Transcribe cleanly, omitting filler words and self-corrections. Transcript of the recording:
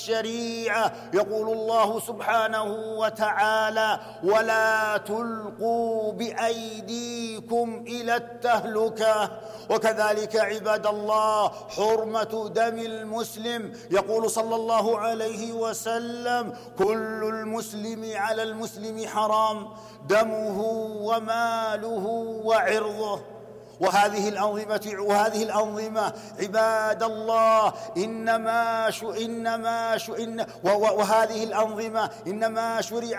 الشريعة. يقول الله سبحانه وتعالى: ولا تلقوا بأيديكم إلى التهلكة. وكذلك عباد الله حرمة دم المسلم. يقول صلى الله عليه وسلم: كل المسلم على المسلم حرام، دمه وماله وعرضه. وهذه الأنظمة عباد الله إنما شرع